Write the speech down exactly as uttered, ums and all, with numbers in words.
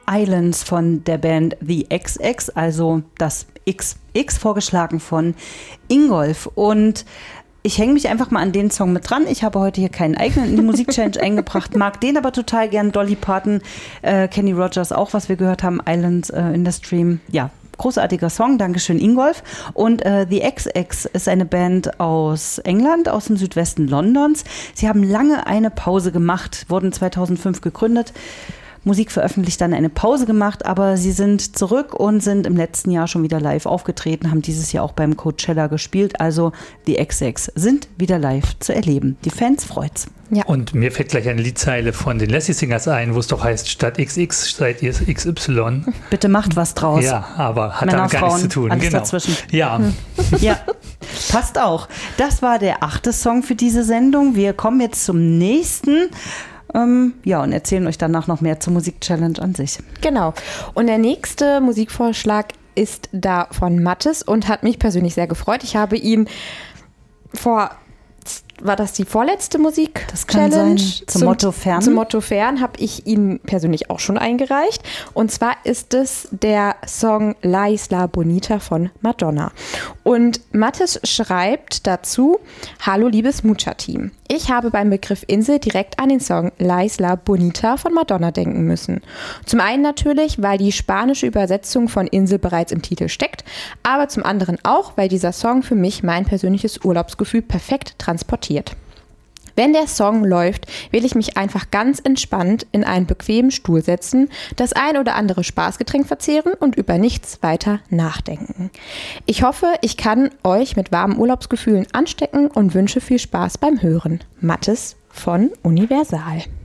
Islands von der Band The X X, also das X X, vorgeschlagen von Ingolf. Und ich hänge mich einfach mal an den Song mit dran. Ich habe heute hier keinen eigenen in die Musik-Challenge eingebracht, mag den aber total gern. Dolly Parton, äh, Kenny Rogers auch, was wir gehört haben, Islands äh, in the Stream. Ja, großartiger Song, Dankeschön Ingolf. Und äh, The X X ist eine Band aus England, aus dem Südwesten Londons. Sie haben lange eine Pause gemacht, wurden zweitausendfünf gegründet. Musik veröffentlicht, dann eine Pause gemacht, aber sie sind zurück und sind im letzten Jahr schon wieder live aufgetreten, haben dieses Jahr auch beim Coachella gespielt, also die X X sind wieder live zu erleben. Die Fans freut's. Ja. Und mir fällt gleich eine Liedzeile von den Lassie Singers ein, wo es doch heißt, statt X X seid ihr X Y. Bitte macht was draus. Ja, aber hat Männer, damit gar Frauen, nichts zu tun. alles Genau. dazwischen. Ja. Hm. Ja, passt auch. Das war der achte Song für diese Sendung. Wir kommen jetzt zum nächsten. Ähm, ja, und erzählen euch danach noch mehr zur Musik-Challenge an sich. Genau. Und der nächste Musikvorschlag ist da von Mathis und hat mich persönlich sehr gefreut. Ich habe ihn vor, war das die vorletzte Musik-Challenge? Das kann sein. Zum, zum Motto Fern. Zum Motto Fern habe ich ihn persönlich auch schon eingereicht. Und zwar ist es der Song La Isla Bonita von Madonna. Und Mathis schreibt dazu: Hallo liebes Mucha-Team. Ich habe beim Begriff Insel direkt an den Song La Isla Bonita von Madonna denken müssen. Zum einen natürlich, weil die spanische Übersetzung von Insel bereits im Titel steckt, aber zum anderen auch, weil dieser Song für mich mein persönliches Urlaubsgefühl perfekt transportiert. Wenn der Song läuft, will ich mich einfach ganz entspannt in einen bequemen Stuhl setzen, das ein oder andere Spaßgetränk verzehren und über nichts weiter nachdenken. Ich hoffe, ich kann euch mit warmen Urlaubsgefühlen anstecken und wünsche viel Spaß beim Hören. Mathis von Universal.